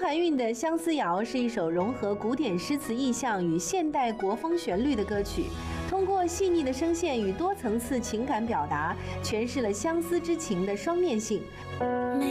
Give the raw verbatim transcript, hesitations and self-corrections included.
含韵的《相思谣》是一首融合古典诗词意象与现代国风旋律的歌曲，通过细腻的声线与多层次情感表达，诠释了相思之情的双面性。